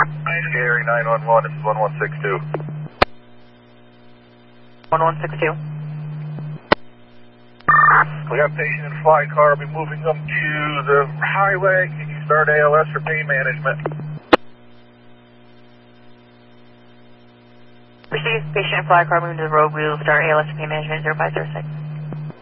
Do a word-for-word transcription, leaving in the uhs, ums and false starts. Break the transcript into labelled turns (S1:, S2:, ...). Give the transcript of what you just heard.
S1: Gary nine one one, this is one one six two.
S2: one one six two.
S1: We got a patient in fly car. We'll be moving them to the highway. Can you start A L S for pain management?
S2: Received patient in fly car moving to the road. We will start A L S pain management zero five zero six.